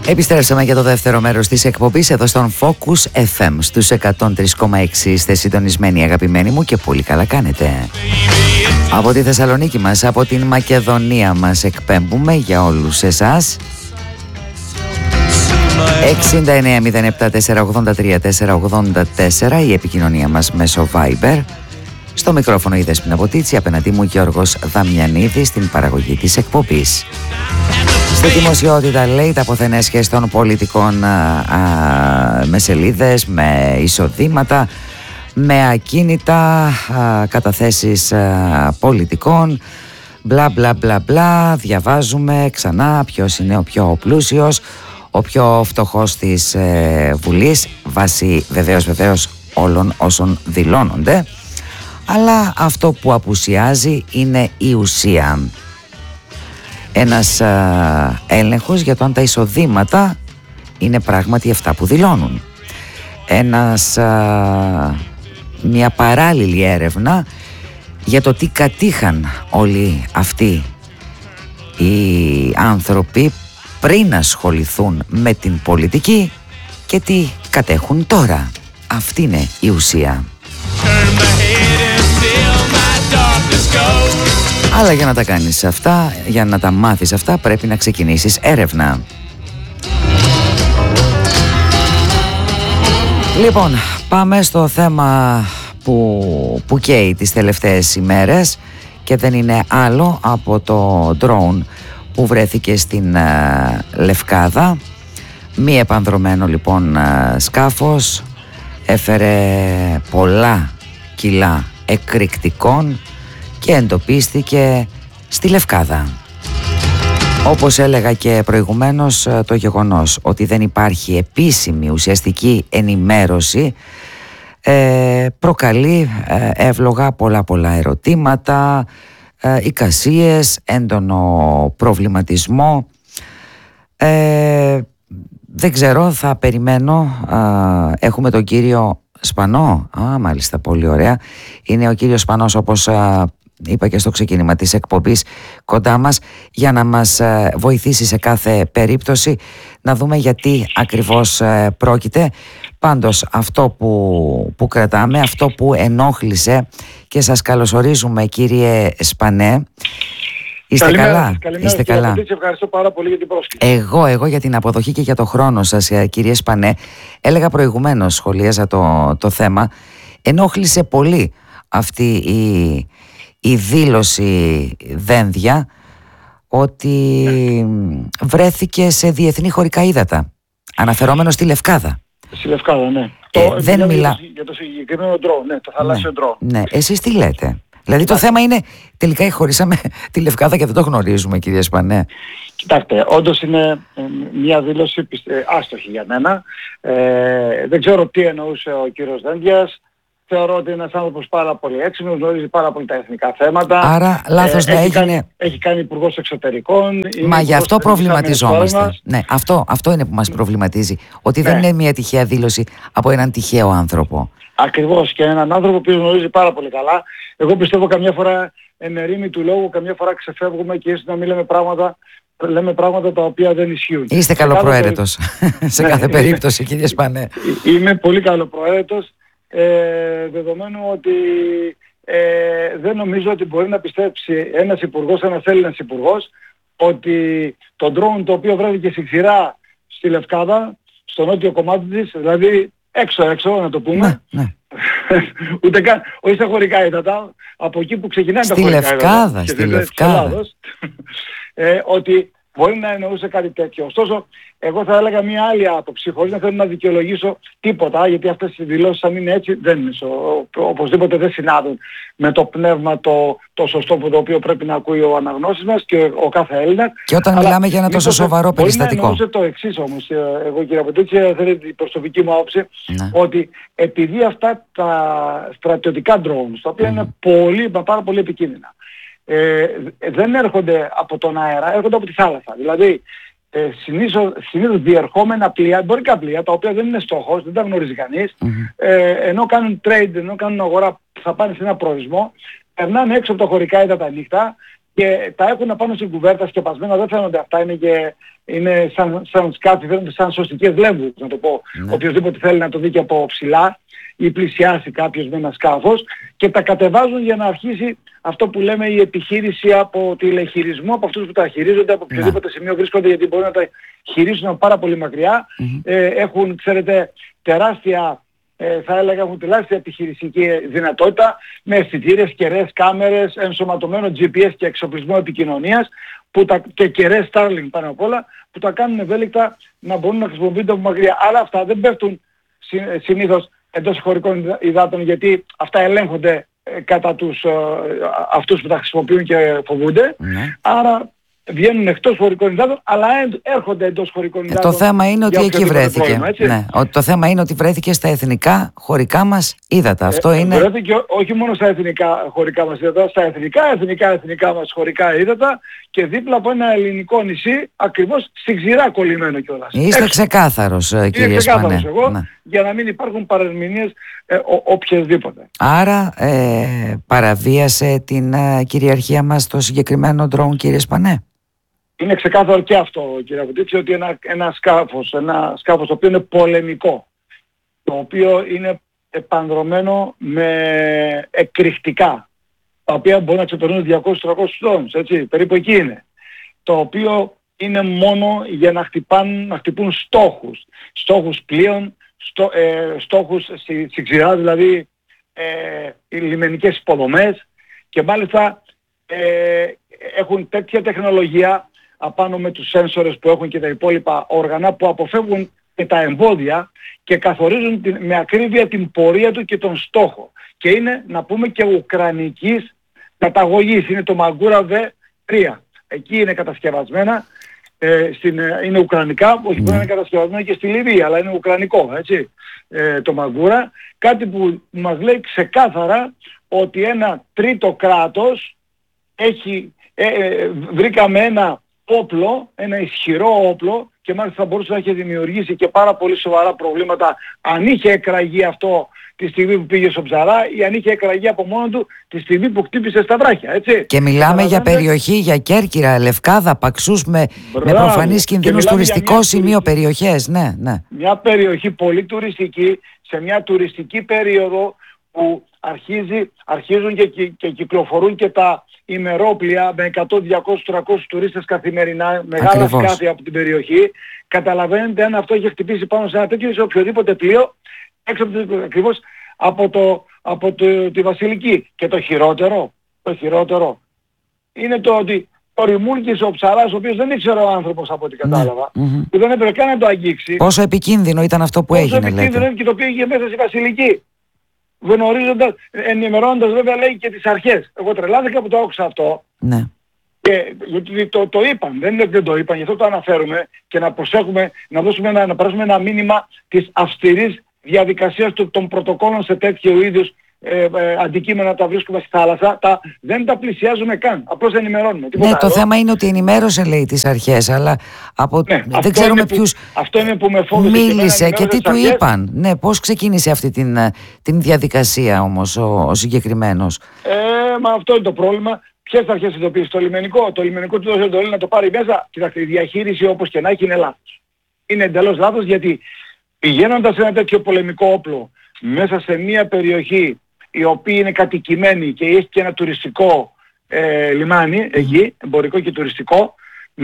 Επιστρέψαμε για το δεύτερο μέρος της εκπομπής εδώ στον Focus FM στους 103,6. Είστε συντονισμένοι αγαπημένοι μου και πολύ καλά κάνετε. Από τη Θεσσαλονίκη μας, από την Μακεδονία μας εκπέμπουμε για όλους εσάς. 69 η επικοινωνία μας μέσω Viber. Στο μικρόφωνο η Δέσποινα Ποτίτση, απέναντί μου Γιώργος Δαμιανίδης στην παραγωγή της εκπομπής. Στη δημοσιότητα λέει τα αποθενέσχες των πολιτικών με σελίδες, με εισοδήματα, με ακίνητα, καταθέσεις πολιτικών, μπλα μπλα μπλα μπλα. Διαβάζουμε ξανά ποιος είναι ο πιο πλούσιος, ο πιο φτωχός της Βουλής, βάσει βεβαίως όλων όσων δηλώνονται. Αλλά αυτό που απουσιάζει είναι η ουσία. Ένας έλεγχος για το αν τα εισοδήματα είναι πράγματι αυτά που δηλώνουν. Μια παράλληλη έρευνα για το τι κατήχαν όλοι αυτοί οι άνθρωποι πριν ασχοληθούν με την πολιτική και τι κατέχουν τώρα. Αυτή είναι η ουσία. Αλλά για να τα κάνεις αυτά, για να τα μάθεις αυτά, πρέπει να ξεκινήσεις έρευνα. Λοιπόν, πάμε στο θέμα που καίει τις τελευταίες ημέρες και δεν είναι άλλο από το drone που βρέθηκε στην Λευκάδα. Μη επανδρωμένο λοιπόν σκάφος, έφερε πολλά κιλά εκρηκτικών και εντοπίστηκε στη Λευκάδα. Όπως έλεγα και προηγουμένως, το γεγονός ότι δεν υπάρχει επίσημη ουσιαστική ενημέρωση προκαλεί εύλογα πολλά ερωτήματα, εικασίες, έντονο προβληματισμό. Δεν ξέρω, θα περιμένω. Έχουμε τον κύριο Σπανό. Μάλιστα, πολύ ωραία. Είναι ο κύριος Σπανός, όπως είπα και στο ξεκίνημα της εκπομπής, κοντά μας για να μας βοηθήσει σε κάθε περίπτωση να δούμε γιατί ακριβώς πρόκειται. Πάντως αυτό που κρατάμε, αυτό που ενόχλησε, και σας καλωσορίζουμε κύριε Σπανέ. Είστε καλά? Είστε καλά? Ευχαριστώ πάρα πολύ για την πρόσκληση. Εγώ για την αποδοχή και για το χρόνο σας κύριε Σπανέ. Έλεγα προηγουμένως, σχολίαζα το θέμα, ενόχλησε πολύ αυτή η δήλωση Δένδια ότι βρέθηκε σε διεθνή χωρικά ύδατα, αναφερόμενο στη Λευκάδα. Στη Λευκάδα, ναι. Δεν μιλά για το συγκεκριμένο ντρόουν, ναι, το θαλάσσιο ντρόουν. Ναι, εσείς τι λέτε? Δηλαδή το θέμα είναι, τελικά χωρίσαμε τη Λευκάδα και δεν το γνωρίζουμε, κύριε Σπανέ. Κοιτάξτε, όντως είναι μια δήλωση άστοχη για μένα. Δεν ξέρω τι εννοούσε ο κύριος Δένδιας. Θεωρώ ότι είναι ένας άνθρωπος πάρα πολύ έξυπνος, γνωρίζει πάρα πολύ τα εθνικά θέματα. Άρα λάθος να έγινε. Έχει κάνει υπουργός εξωτερικών. Μα γι' αυτό προβληματιζόμαστε. Ναι, αυτό είναι που μας προβληματίζει. Ότι δεν είναι μια τυχαία δήλωση από έναν τυχαίο άνθρωπο. Ακριβώς, και έναν άνθρωπο που γνωρίζει πάρα πολύ καλά. Εγώ πιστεύω καμιά φορά εν ερήμη του λόγου, καμιά φορά ξεφεύγουμε και ίσως να μην λέμε πράγματα τα οποία δεν ισχύουν. Είστε καλοπροαίρετος σε κάθε περίπτωση, κύριε Σπανέ. Είμαι πολύ καλοπροαίρετος, δεδομένου ότι δεν νομίζω ότι μπορεί να πιστέψει ένας υπουργός, ένας Έλληνας υπουργός, ότι το ντρόουν το οποίο βρέθηκε σιχτηρά στη Λευκάδα, στο νότιο κομμάτι της, δηλαδή έξω να το πούμε, ούτε καν, όχι στα χωρικά ύδατα, από εκεί που ξεκινάνε τα χωρικά ύδατα, στη Λευκάδα, ότι μπορεί να εννοούσε κάτι τέτοιο. Ωστόσο, εγώ θα έλεγα μια άλλη άποψη, χωρίς να θέλω να δικαιολογήσω τίποτα, γιατί αυτές οι δηλώσεις, αν είναι έτσι, οπωσδήποτε δεν συνάδουν με το πνεύμα το σωστό που το οποίο πρέπει να ακούει ο αναγνώστης μας και ο κάθε Έλληνας. Και όταν μιλάμε για ένα τόσο σοβαρό περιστατικό. Μπορεί να εννοούσε το εξής όμως, εγώ κύριε Ποτίτση, θέλετε την προσωπική μου άποψη, ότι επειδή αυτά τα στρατιωτικά drones, τα οποία είναι πάρα πολύ επικίνδυνα, δεν έρχονται από τον αέρα, έρχονται από τη θάλασσα. Δηλαδή, συνήθως διερχόμενα πλοία, εμπορικά πλοία, τα οποία δεν είναι στόχος, δεν τα γνωρίζει κανείς, ενώ κάνουν trade, ενώ κάνουν αγορά, θα πάνε σε ένα προορισμό, περνάνε έξω από τα χωρικά ύδατα νύχτα και τα έχουν πάνω στην κουβέρτα σκεπασμένα, δεν φαίνονται αυτά, είναι σαν σκάφη, φαίνονται σαν σωστικές λέμβους, να το πω. Οποιοςδήποτε θέλει να το δει και από ψηλά ή πλησιάσει κάποιος με ένα σκάφος, και τα κατεβάζουν για να αρχίσει αυτό που λέμε η επιχείρηση από τηλεχειρισμό, από αυτούς που τα χειρίζονται, από οποιοδήποτε σημείο βρίσκονται, γιατί μπορούν να τα χειρίσουν από πάρα πολύ μακριά. Έχουν, ξέρετε, τεράστια, θα έλεγα, έχουν τεράστια επιχειρησική δυνατότητα, με αισθητήρες, κεραίες, κάμερες, ενσωματωμένο GPS και εξοπλισμό επικοινωνίας, και κεραίες Starlink πάνω απ' όλα, που τα κάνουν ευέλικτα να μπορούν να χρησιμοποιούνται από μακριά. Αλλά αυτά δεν πέφτουν συνήθως εντός χωρικών υδάτων, γιατί αυτά ελέγχονται κατά αυτούς που τα χρησιμοποιούν και φοβούνται. Άρα βγαίνουν εκτός χωρικών υδάτων, αλλά έρχονται εντός χωρικών υδάτων. Το θέμα είναι ότι εκεί βρέθηκε. Το θέμα είναι ότι βρέθηκε στα εθνικά χωρικά μας ύδατα. Αυτό είναι. Βρέθηκε όχι μόνο στα εθνικά χωρικά μας ύδατα, στα εθνικά μας χωρικά ύδατα, και δίπλα από ένα ελληνικό νησί, ακριβώς στην ξηρά κολλημένο κιόλας. Είστε ξεκάθαρος, κύριε Σπανέ. Για να μην υπάρχουν παρερμηνίες οποιασδήποτε. Άρα παραβίασε την κυριαρχία μας το συγκεκριμένο drone, κύριε Σπανέ. Είναι ξεκάθαρο και αυτό, κύριε Βουτίτση, ότι ένα σκάφος το οποίο είναι πολεμικό, το οποίο είναι επανδρωμένο με εκρηκτικά, τα οποία μπορεί να ξεπερνούν 200-300 τόνους, έτσι, περίπου εκεί είναι. Το οποίο είναι μόνο για να χτυπούν στόχους πλοίων, στόχους στη ξηρά, δηλαδή οι λιμενικές υποδομές, και μάλιστα έχουν τέτοια τεχνολογία απάνω με τους σένσορες που έχουν και τα υπόλοιπα όργανα, που αποφεύγουν και τα εμπόδια και καθορίζουν με ακρίβεια την πορεία του και τον στόχο. Και είναι, να πούμε, και ουκρανικής καταγωγής. Είναι το Magura V3. Εκεί είναι κατασκευασμένα. Είναι ουκρανικά, όχι μπορεί να είναι κατασκευασμένο και στη Λιβύη, αλλά είναι ουκρανικό, έτσι, το Magura. Κάτι που μας λέει ξεκάθαρα ότι ένα τρίτο κράτος βρήκαμε ένα όπλο, ένα ισχυρό όπλο, και μάλιστα θα μπορούσε να έχει δημιουργήσει και πάρα πολύ σοβαρά προβλήματα αν είχε εκραγεί αυτό τη στιγμή που πήγε στο Ψαρά, ή αν είχε εκραγεί από μόνο του τη στιγμή που χτύπησε στα βράχια, έτσι. Και μιλάμε για περιοχή, για Κέρκυρα, Λευκάδα, Παξούς, με προφανείς κινδύνους, τουριστικό σημείο, περιοχές, ναι. Μια περιοχή πολύ τουριστική, σε μια τουριστική περίοδο που αρχίζουν και κυκλοφορούν και τα ημερόπλια με 100, 200, 300 τουρίστες καθημερινά, μεγάλα σκάφη από την περιοχή. Καταλαβαίνετε, αν αυτό είχε χτυπήσει πάνω σε ένα τέτοιο, σε οποιοδήποτε πλοίο, έξω ακριβώς από τη Βασιλική. Και το χειρότερο είναι το ότι το ρημούλκησε ο Ψαράς, ο οποίος δεν ήξερε ο άνθρωπος, από ό,τι κατάλαβα, που δεν έπρεπε καν να το αγγίξει. Πόσο επικίνδυνο ήταν αυτό που έγινε, λέτε. Πόσο επικίνδυνο, και το πήγε μέσα στη Βασιλική. Γνωρίζοντας, ενημερώνοντας βέβαια, λέει, και τις αρχές. Εγώ τρελάθηκα που το άκουσα αυτό. Ναι. Και γιατί το είπαν, δεν είναι ότι δεν το είπαν, γι' αυτό το αναφέρουμε, και να προσέχουμε, να περάσουμε ένα μήνυμα της αυστηρής διαδικασίας των πρωτοκόλων σε τέτοιου είδους αντικείμενα. Τα βρίσκουμε στη θάλασσα, δεν τα πλησιάζουμε καν, απλώς ενημερώνουμε. Ναι, το θέμα είναι ότι ενημέρωσε, λέει, τις αρχές, αλλά δεν ξέρουμε ποιους μίλησε και τι του είπαν. Ναι, πώς ξεκίνησε αυτή την διαδικασία όμως ο συγκεκριμένος. Μα αυτό είναι το πρόβλημα. Ποιες αρχές ειδοποίησαν? Το λιμενικό του δώσε εντολή να το πάρει μέσα. Κοιτάξτε, η διαχείριση, όπως και να έχει, είναι λάθος. Είναι εντελώς λάθος, γιατί πηγαίνοντας ένα τέτοιο πολεμικό όπλο μέσα σε μια περιοχή η οποία είναι κατοικημένη και έχει και ένα τουριστικό λιμάνι εκεί, εμπορικό και τουριστικό,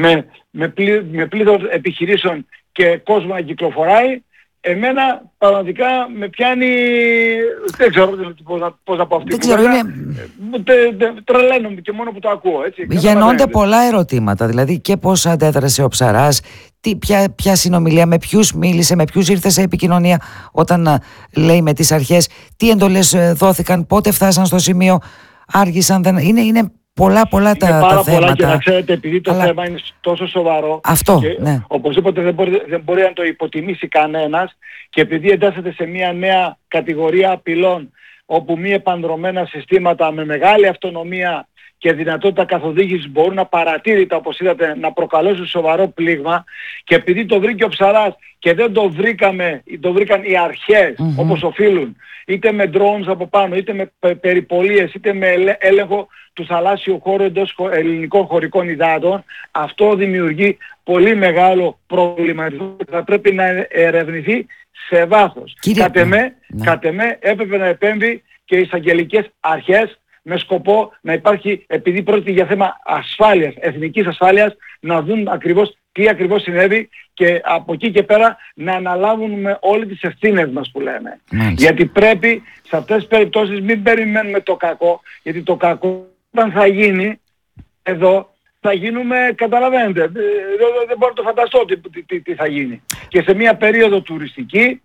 με πλήθος επιχειρήσεων και κόσμο να κυκλοφοράει, εμένα πραγματικά με πιάνει, δεν ξέρω πώς να πω αυτή. Δεν ξέρω, τρελαίνομαι και μόνο που το ακούω, έτσι. Γεννώνται πολλά ερωτήματα, δηλαδή και πώς αντέδρασε ο Ψαράς, ποια συνομιλία, με ποιους μίλησε, με ποιους ήρθε σε επικοινωνία όταν λέει με τις αρχές, τι εντολές δόθηκαν, πότε φτάσαν στο σημείο, άργησαν, είναι πολλά τα θέματα. Πολλά, και να ξέρετε, επειδή το θέμα είναι τόσο σοβαρό, αυτό, ναι. Οπωσδήποτε δεν μπορεί να το υποτιμήσει κανένας, και επειδή εντάσσεται σε μια νέα κατηγορία απειλών, όπου μη επανδρομένα συστήματα με μεγάλη αυτονομία και δυνατότητα καθοδήγησης μπορούν να παρατήρητα, όπως είδατε, να προκαλέσουν σοβαρό πλήγμα, και επειδή το βρήκε ο ψαράς και δεν το βρήκαμε, το βρήκαν οι αρχές όπως οφείλουν, είτε με drones από πάνω, είτε με περιπολίες, είτε με έλεγχο του θαλάσσιου χώρου εντός ελληνικών χωρικών υδάτων, αυτό δημιουργεί πολύ μεγάλο προβληματισμό και θα πρέπει να ερευνηθεί σε βάθος. Κατ' εμέ έπρεπε να επέμβει και οι εισαγγελικές αρχές με σκοπό να υπάρχει, επειδή πρόκειται για θέμα ασφάλειας, εθνικής ασφάλειας, να δουν ακριβώς τι ακριβώς συνέβη και από εκεί και πέρα να αναλάβουμε όλες τις ευθύνες μας που λέμε. Γιατί πρέπει σε αυτές τις περιπτώσεις μην περιμένουμε το κακό, γιατί το κακό όταν θα γίνει εδώ θα γίνουμε, καταλαβαίνετε, δεν μπορώ να το φανταστώ τι θα γίνει. Και σε μια περίοδο τουριστική,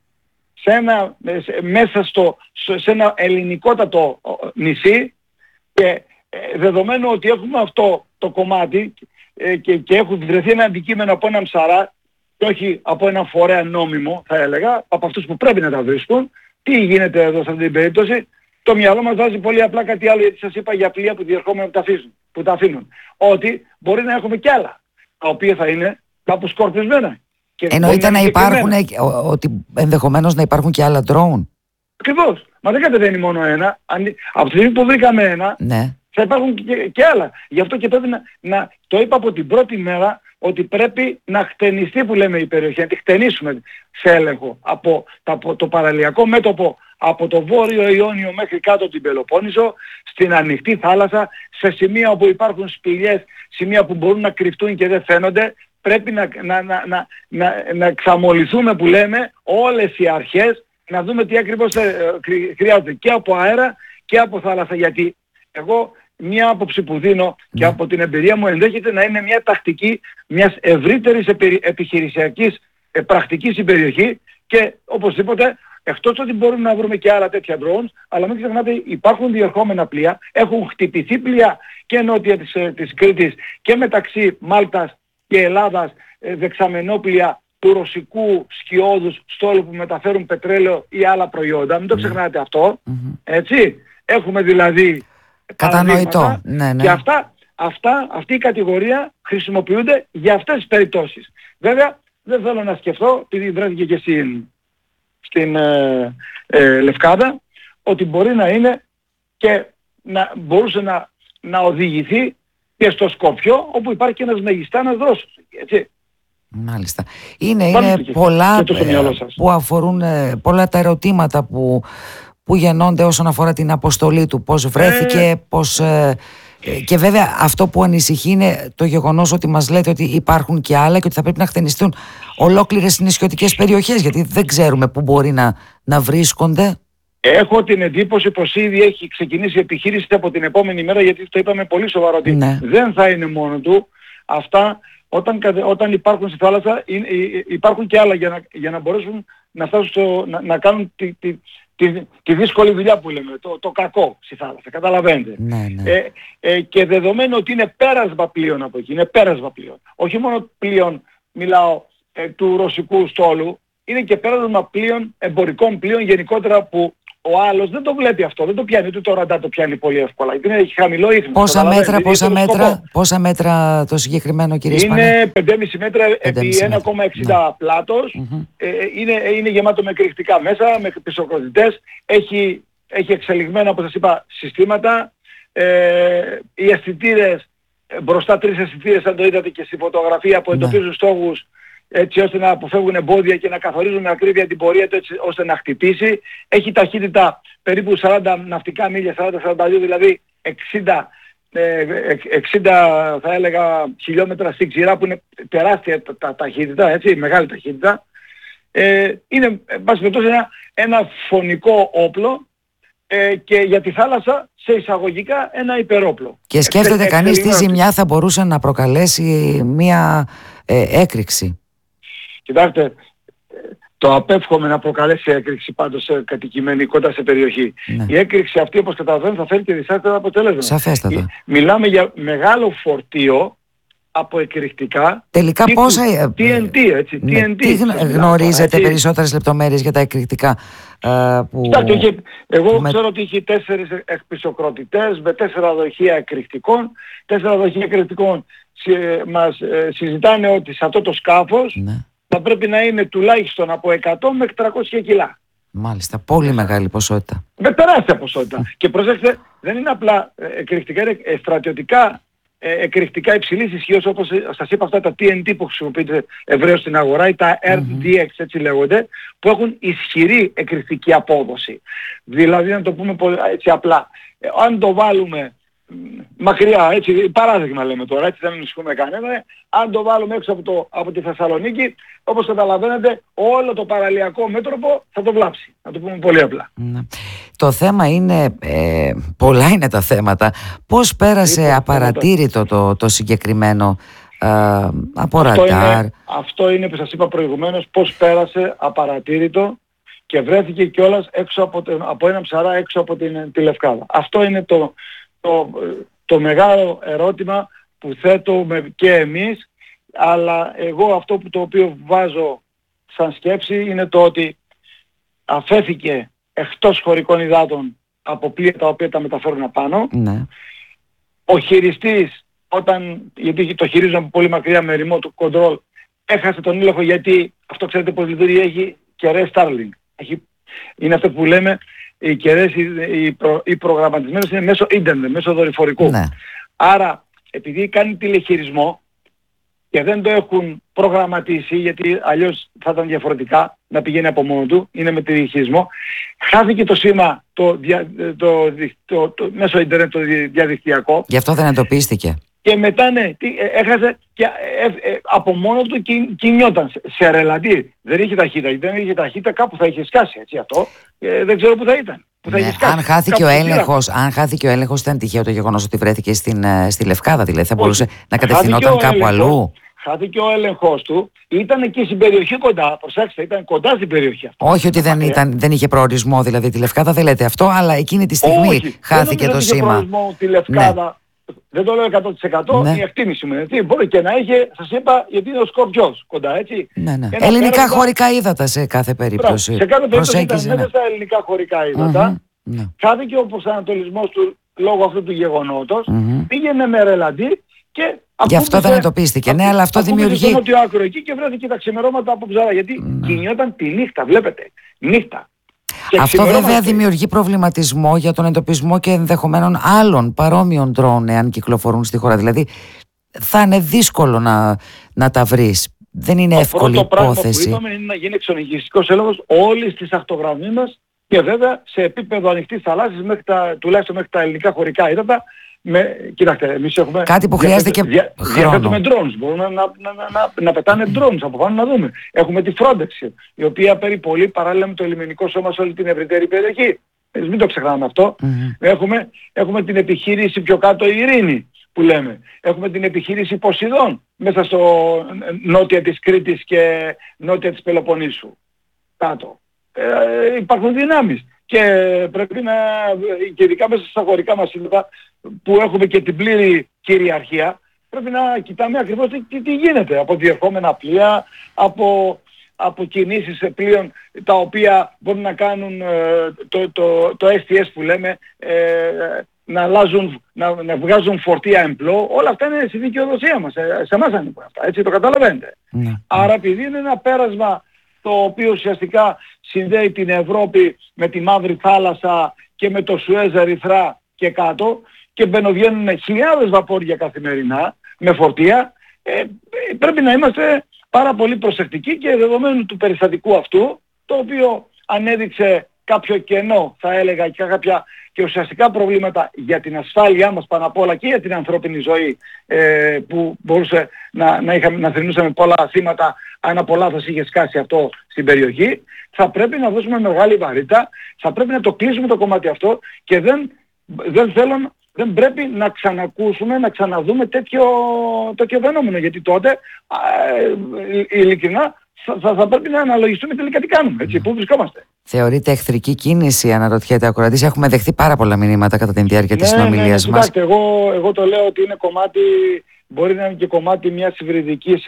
μέσα σε ένα ελληνικότατο νησί, και δεδομένου ότι έχουμε αυτό το κομμάτι και έχουν βρεθεί ένα αντικείμενο από έναν ψαρά και όχι από έναν φορέα νόμιμο, θα έλεγα, από αυτούς που πρέπει να τα βρίσκουν, τι γίνεται εδώ σε αυτή την περίπτωση? Το μυαλό μας βάζει πολύ απλά κάτι άλλο, γιατί σας είπα για πλοία που διερχόμενα που τα αφήνουν. Ότι μπορεί να έχουμε κι άλλα, τα οποία θα είναι κάπου σκορπισμένα. Εννοείται να υπάρχουν, ότι ενδεχομένως να υπάρχουν και άλλα drone. Ακριβώς. Μα δεν κατεβαίνει μόνο ένα. Από τη στιγμή που βρήκαμε ένα, θα υπάρχουν και άλλα. Γι' αυτό και πρέπει το είπα από την πρώτη μέρα, ότι πρέπει να χτενιστεί, που λέμε, η περιοχή, να τη χτενίσουμε σε έλεγχο από το παραλιακό μέτωπο, από το βόρειο Ιόνιο μέχρι κάτω την Πελοπόννησο, στην ανοιχτή θάλασσα, σε σημεία όπου υπάρχουν σπηλιές, σημεία που μπορούν να κρυφτούν και δεν φαίνονται. Πρέπει να εξαμολυθούμε, που λέμε, όλες οι αρχές, να δούμε τι ακριβώς χρειάζεται και από αέρα και από θάλασσα. Γιατί εγώ μια άποψη που δίνω και από την εμπειρία μου, ενδέχεται να είναι μια τακτική μιας ευρύτερης επιχειρησιακής πρακτικής στην περιοχή, και οπωσδήποτε, εκτός ότι μπορούμε να βρούμε και άλλα τέτοια drones, αλλά μην ξεχνάτε, υπάρχουν διερχόμενα πλοία, έχουν χτυπηθεί πλοία και νότια της Κρήτης και μεταξύ Μάλτας και Ελλάδας, δεξαμενόπλοια του ρωσικού σκιώδους στόλου που μεταφέρουν πετρέλαιο ή άλλα προϊόντα. Μην το ξεχνάτε αυτό. Έτσι. Έχουμε δηλαδή κατανοητό. Και αυτή η κατηγορία χρησιμοποιούνται για αυτές τις περιπτώσεις. Βέβαια, δεν θέλω να σκεφτώ, επειδή βρέθηκε και στην Λευκάδα, ότι μπορεί να είναι και να μπορούσε να οδηγηθεί και στο Σκοπιό, όπου υπάρχει και ένας μεγιστάνας δρόσος. Έτσι. Μάλιστα. Είναι πολλά που αφορούν, πολλά τα ερωτήματα που γεννώνται όσον αφορά την αποστολή του. Πώς βρέθηκε, πώς... και βέβαια αυτό που ανησυχεί είναι το γεγονός ότι μας λέτε ότι υπάρχουν και άλλα και ότι θα πρέπει να χτενιστούν ολόκληρες νησιωτικές περιοχές, γιατί δεν ξέρουμε πού μπορεί να βρίσκονται. Έχω την εντύπωση πως ήδη έχει ξεκινήσει η επιχείρηση από την επόμενη μέρα, γιατί το είπαμε πολύ σοβαρό ότι δεν θα είναι μόνο του. Αυτά όταν υπάρχουν στη θάλασσα υπάρχουν και άλλα για να μπορέσουν να φτάσουν να κάνουν τη δύσκολη δουλειά που λέμε, το κακό στη θάλασσα, καταλαβαίνετε. Και δεδομένου ότι είναι πέρασμα πλοίων από εκεί, είναι πέρασμα πλοίων. Όχι μόνο πλοίων, μιλάω, του ρωσικού στόλου, είναι και πέρασμα πλοίων, εμπορικών πλοίων γενικότερα, που ο άλλος δεν το βλέπει αυτό, δεν το πιάνει, ούτε το ραντάρ το πιάνει πολύ εύκολα, γιατί έχει χαμηλό ίχνος. Πόσα μέτρα το συγκεκριμένο, κύριε Σπανέ? Είναι 5,5 μέτρα επί 1,60 πλάτος, είναι γεμάτο με κρυκτικά μέσα, με πισωκροτητές, έχει εξελιγμένα, όπως σας είπα, συστήματα, οι αισθητήρες, μπροστά 3 αισθητήρες, αν το είδατε και στη φωτογραφία, που εντοπίζουν στόχους, έτσι ώστε να αποφεύγουν εμπόδια και να καθορίζουν με ακρίβεια την πορεία του, έτσι ώστε να χτυπήσει. Έχει ταχύτητα περίπου 40 ναυτικά μίλια, 40-42, δηλαδή 60 θα έλεγα χιλιόμετρα στην ξηρά, που είναι τεράστια ταχύτητα, έτσι, μεγάλη ταχύτητα. Είναι, εν πάση περιπτώσει, ένα φωνικό όπλο, και για τη θάλασσα, σε εισαγωγικά, ένα υπερόπλο. Και σκέφτεται κανείς τι ζημιά θα μπορούσε να προκαλέσει μια έκρηξη? Κοιτάξτε, το απέφχομαι να προκαλέσει έκρηξη πάντως κατοικημένη κοντά σε περιοχή. Η έκρηξη αυτή, όπως καταλαβαίνετε, θα φέρει και δυσάρεστα αποτέλεσμα. Σαφέστατα. Μιλάμε για μεγάλο φορτίο, από εκρηκτικά. Τελικά πόσα... TNT, έτσι. Ναι, TNT. τι γνωρίζετε περισσότερες λεπτομέρειες για τα εκρηκτικά που... Εγώ ξέρω ότι είχε 4 εκπισοκροτητές με 4 δοχεία εκρηκτικών. 4 δοχεία εκρηκτικών μας συζητάνε ότι σε αυτό το σκάφος θα πρέπει να είναι τουλάχιστον από 100 μέχρι 300 κιλά. Μάλιστα, πολύ μεγάλη ποσότητα. Με τεράστια ποσότητα. Και προσέξτε, δεν είναι απλά εκρηκτικά, είναι στρατιωτικά εκρηκτικά υψηλής ισχύως, όπως σας είπα, αυτά τα TNT που χρησιμοποιείται ευρέως στην αγορά ή τα RDX έτσι λέγονται, που έχουν ισχυρή εκρηκτική απόδοση. Δηλαδή, να το πούμε έτσι απλά, αν το βάλουμε μακριά, έτσι, παράδειγμα λέμε τώρα, έτσι δεν ανησυχούμε κανένα, αν το βάλουμε έξω από τη Θεσσαλονίκη, όπως καταλαβαίνετε, όλο το παραλιακό μέτωπο θα το βλάψει. Να το πούμε πολύ απλά. Το θέμα είναι, πολλά είναι τα θέματα, πώς πέρασε απαρατήρητο το συγκεκριμένο από ραντάρ. Αυτό είναι που σας είπα προηγουμένως, πώς πέρασε απαρατήρητο και βρέθηκε κιόλας έξω από ένα ψαρά έξω από τη Λευκάδα. Αυτό είναι το μεγάλο ερώτημα που θέτουμε και εμείς, αλλά εγώ αυτό το οποίο βάζω σαν σκέψη είναι το ότι αφέθηκε εκτός χωρικών υδάτων από πλοία τα οποία τα μεταφέρουν απάνω. Ναι. Ο χειριστής, γιατί το χειρίζουν από πολύ μακριά με remote control, έχασε τον έλεγχο, γιατί αυτό ξέρετε πως λειτουργεί, έχει κεραίες Starlink. Είναι αυτό που λέμε, οι κεραίες οι προγραμματισμένες είναι μέσω ίντερνετ, μέσω δορυφορικού. Ναι. Άρα επειδή κάνει τηλεχειρισμό και δεν το έχουν προγραμματίσει, γιατί αλλιώς θα ήταν διαφορετικά να πηγαίνει από μόνο του, είναι με τηλεχειρισμό, χάθηκε το σήμα μέσω ίντερνετ, το διαδικτυακό. Γι' αυτό δεν εντοπίστηκε. Και μετά έχασε και από μόνο του κινιόταν σε ρελαντή. Δεν είχε ταχύτητα. Γιατί δεν είχε ταχύτητα, κάπου θα είχε σκάσει, έτσι αυτό. Δεν ξέρω πού θα ήταν. Αν χάθηκε ο έλεγχος, ήταν τυχαίο το γεγονός ότι βρέθηκε στη Λευκάδα, δηλαδή θα μπορούσε να κατευθυνόταν κάπου αλλού. Χάθηκε ο έλεγχος του, ήταν εκεί στην περιοχή κοντά, προσέξτε, ήταν κοντά στην περιοχή αυτή. Όχι ότι δεν είχε προορισμό δηλαδή τη Λευκάδα, δεν λέτε αυτό, αλλά εκείνη τη στιγμή χάθηκε το σήμα. Δεν είχε προορισμό τη Λευκάδα. Δεν το λέω 100%, η εκτίμηση μου είναι. Μπορεί και να είχε, σας είπα, γιατί είναι ο Σκορπιός κοντά, έτσι. Ναι. Ελληνικά χωρικά ύδατα σε κάθε περίπτωση. Σε κάθε περίπτωση ήταν μέσα στα ελληνικά χωρικά ύδατα. Χάθηκε ο προσανατολισμός του λόγω αυτού του γεγονότος. Πήγαινε με ρελαντή και γι' αυτό δεν εντοπίστηκε. Ναι, αλλά αυτό δημιουργεί. Στο νότιο άκρο εκεί και βρέθηκε τα ξημερώματα από ψαρά. Γιατί κινιόταν τη νύχτα, βλέπετε. Νύχτα. Αυτό βέβαια δημιουργεί προβληματισμό για τον εντοπισμό και ενδεχομένων άλλων παρόμοιων ντρόουν εάν κυκλοφορούν στη χώρα. Δηλαδή θα είναι δύσκολο να τα βρεις. Δεν είναι εύκολη υπόθεση. Το πράγμα που είπαμε είναι να γίνει εξονυχιστικός έλεγχος όλης της ακτογραμμής και βέβαια σε επίπεδο ανοιχτής θαλάσσης τουλάχιστον μέχρι τα ελληνικά χωρικά ύδατα. Κοιτάξτε, εμείς έχουμε... Κάτι που χρειάζεται και χρόνο. Διαθέτουμε drones, μπορούμε να πετάνε drones από πάνω να δούμε. Έχουμε τη Frontex, η οποία περιπολεί παράλληλα με το λιμενικό σώμα σε όλη την ευρύτερη περιοχή. Μην το ξεχνάμε αυτό. Έχουμε την επιχείρηση πιο κάτω η Ειρήνη που λέμε. Έχουμε την επιχείρηση Ποσειδών μέσα στο νότια της Κρήτης και νότια της Πελοποννήσου. Κάτω. Υπάρχουν δυνάμεις. Και πρέπει και ειδικά μέσα στα χωρικά μας σύνορα που έχουμε και την πλήρη κυριαρχία, πρέπει να κοιτάμε ακριβώς τι γίνεται από διερχόμενα πλοία, από κινήσεις πλοίων τα οποία μπορούν να κάνουν το STS που λέμε, να βγάζουν φορτία εμπλό. Όλα αυτά είναι στη δικαιοδοσία μας, σε εμάς ανήκουν αυτά, έτσι το καταλαβαίνετε. Άρα επειδή είναι ένα πέρασμα το οποίο ουσιαστικά συνδέει την Ευρώπη με τη Μαύρη Θάλασσα και με το Σουέζ, Ερυθρά και κάτω και μπαινοβγαίνουν χιλιάδες βαπόρια καθημερινά με φορτία, πρέπει να είμαστε πάρα πολύ προσεκτικοί και δεδομένου του περιστατικού αυτού, το οποίο ανέδειξε κάποιο κενό θα έλεγα και κάποια και ουσιαστικά προβλήματα για την ασφάλειά μας πάνω απ' όλα και για την ανθρώπινη ζωή, που μπορούσε να θρηνούσαμε πολλά θύματα αν από λάθος είχε σκάσει αυτό στην περιοχή. Θα πρέπει να δώσουμε μεγάλη βαρύτητα, θα πρέπει να το κλείσουμε το κομμάτι αυτό και δεν πρέπει να ξανακούσουμε, να ξαναδούμε τέτοιο φαινόμενο, γιατί τότε ειλικρινά θα πρέπει να αναλογιστούμε τελικά τι κάνουμε, έτσι, πού βρισκόμαστε. Θεωρείται εχθρική κίνηση, αναρωτιέται ο ακροατής. Έχουμε δεχθεί πάρα πολλά μηνύματα κατά τη διάρκεια της συνομιλίας μας. Κοιτάξτε, εγώ το λέω ότι είναι κομμάτι μπορεί να είναι και κομμάτι μιας υβριδικής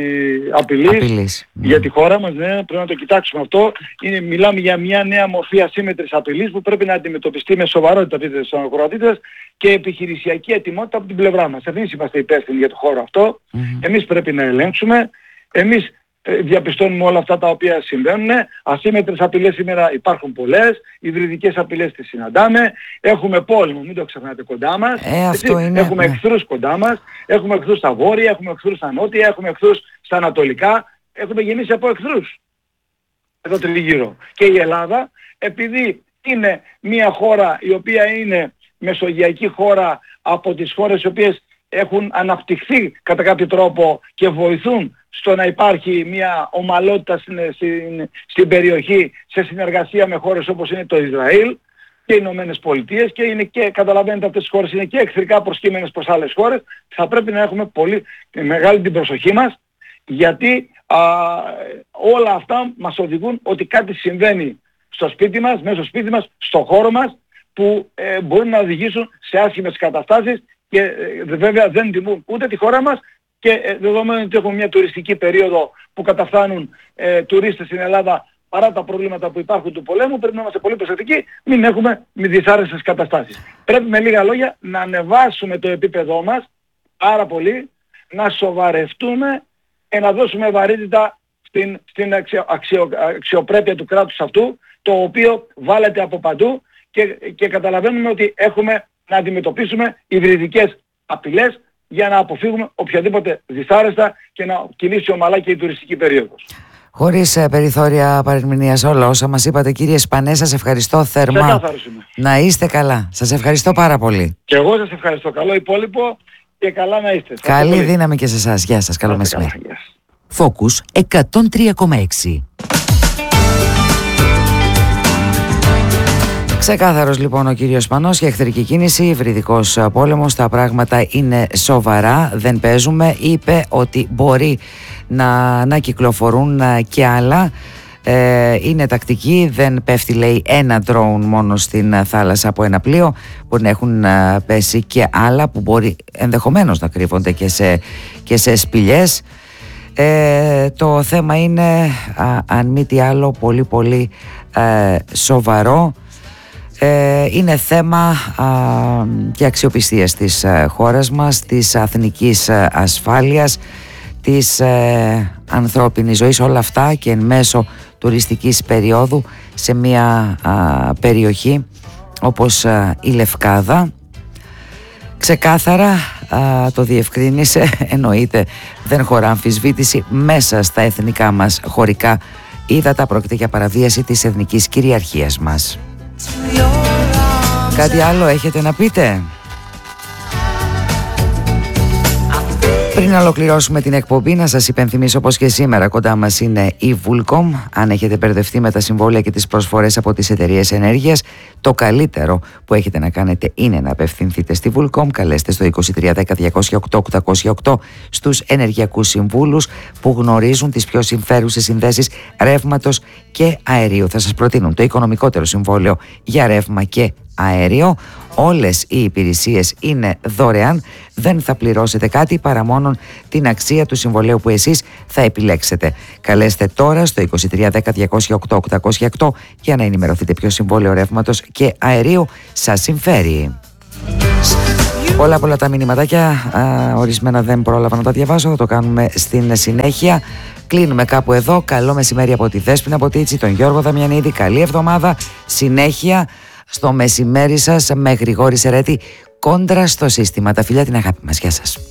απειλής για τη χώρα μας. Ναι, πρέπει να το κοιτάξουμε αυτό. Μιλάμε για μια νέα μορφή ασύμμετρης απειλής που πρέπει να αντιμετωπιστεί με σοβαρότητα, πείτε στους ακροατήτες, και επιχειρησιακή ετοιμότητα από την πλευρά μας. Εμείς είμαστε υπεύθυνοι για το χώρο αυτό. Εμείς πρέπει να ελέγξουμε. Εμείς διαπιστώνουμε όλα αυτά τα οποία συμβαίνουν. Ασύμμετρες απειλές σήμερα υπάρχουν πολλές. Υβριδικές απειλές τις συναντάμε. Έχουμε πόλεμο, μην το ξεχνάτε, κοντά μας. Έχουμε εχθρούς κοντά μας. Έχουμε εχθρούς στα βόρεια, έχουμε εχθρούς στα νότια, έχουμε εχθρούς στα ανατολικά. Έχουμε γεννήσει από εχθρούς εδώ τριγύρω. Και η Ελλάδα, επειδή είναι μια χώρα η οποία είναι μεσογειακή χώρα, από τις χώρες οι οποίες έχουν αναπτυχθεί κατά κάποιο τρόπο και βοηθούν στο να υπάρχει μια ομαλότητα στην περιοχή, σε συνεργασία με χώρες όπως είναι το Ισραήλ και οι Ηνωμένες Πολιτείες, και είναι και, καταλαβαίνετε, αυτές τις χώρες είναι και εχθρικά προσκύμενες προς άλλες χώρες. Θα πρέπει να έχουμε πολύ μεγάλη την προσοχή μας, γιατί όλα αυτά μας οδηγούν ότι κάτι συμβαίνει στο σπίτι μας, μέσα στο σπίτι μας, στο χώρο μας, που μπορούν να οδηγήσουν σε άσχημες καταστάσεις και βέβαια δεν τιμούν ούτε τη χώρα μας, και δεδομένου ότι έχουμε μια τουριστική περίοδο που καταφθάνουν τουρίστες στην Ελλάδα, παρά τα προβλήματα που υπάρχουν του πολέμου, πρέπει να είμαστε πολύ προσεκτικοί, μην έχουμε δυσάρεστες καταστάσεις. Πρέπει με λίγα λόγια να ανεβάσουμε το επίπεδό μας πάρα πολύ, να σοβαρευτούμε και να δώσουμε βαρύτητα στην αξιοπρέπεια του κράτους αυτού, το οποίο βάλεται από παντού, και καταλαβαίνουμε ότι έχουμε να αντιμετωπίσουμε υβριδικές απειλές για να αποφύγουμε οποιαδήποτε δυσάρεστα και να κινήσει ομαλά και η τουριστική περίοδος. Χωρίς περιθώρια παρερμηνίας όλα όσα μας είπατε, κύριε Σπανέ, σας ευχαριστώ θερμά. Να είστε καλά. Σας ευχαριστώ πάρα πολύ. Και εγώ σας ευχαριστώ. Καλό υπόλοιπο και καλά να είστε. Καλή δύναμη και σε εσάς. Γεια σας. Καλό μεσημέρι. Focus 103,6. Ξεκάθαρος λοιπόν ο κύριος Σπανός για εχθρική κίνηση, υβριδικός πόλεμος, τα πράγματα είναι σοβαρά, δεν παίζουμε. Είπε ότι μπορεί να κυκλοφορούν και άλλα, είναι τακτική, δεν πέφτει, λέει, ένα drone μόνο στην θάλασσα από ένα πλοίο, μπορεί να έχουν πέσει και άλλα που μπορεί ενδεχομένως να κρύβονται και σε σπηλιές. Το θέμα είναι αν μη τι άλλο πολύ πολύ σοβαρό. Είναι θέμα και αξιοπιστίας της χώρας μας, της εθνικής ασφάλειας, της ανθρώπινης ζωής, όλα αυτά και εν μέσω τουριστικής περίοδου σε μια περιοχή όπως η Λευκάδα. Ξεκάθαρα το διευκρίνησε, εννοείται δεν χωρά αμφισβήτηση, μέσα στα εθνικά μας χωρικά ύδατα πρόκειται για παραβίαση της εθνικής κυριαρχίας μας. Κάτι άλλο έχετε να πείτε? Πριν ολοκληρώσουμε την εκπομπή, να σας υπενθυμίσω πως και σήμερα κοντά μας είναι η Vulcom. Αν έχετε μπερδευτεί με τα συμβόλαια και τις προσφορές από τις εταιρείες ενέργειας, το καλύτερο που έχετε να κάνετε είναι να απευθυνθείτε στη Vulcom. Καλέστε στο 2310-208-808 στους ενεργειακούς συμβούλους που γνωρίζουν τις πιο συμφέρουσες συνδέσεις ρεύματος και αερίου. Θα σας προτείνουν το οικονομικότερο συμβόλαιο για ρεύμα και αέριο. Όλες οι υπηρεσίες είναι δωρεάν, δεν θα πληρώσετε κάτι παρά μόνο την αξία του συμβολαίου που εσείς θα επιλέξετε. Καλέστε τώρα στο 2310-208-808 για να ενημερωθείτε ποιο συμβόλαιο ρεύματος και αερίου σας συμφέρει. Πολλά τα μηνυματάκια, ορισμένα δεν πρόλαβα να τα διαβάσω, θα το κάνουμε στην συνέχεια. Κλείνουμε κάπου εδώ. Καλό μεσημέρι από τη Δέσποινα Ποτίτσι, τον Γιώργο Δαμιανίδη. Καλή εβδομάδα. Συνέχεια στο μεσημέρι σας με Γρηγόρη Σερέτη, κόντρα στο σύστημα. Τα φιλιά, την αγάπη μας. Γεια σας.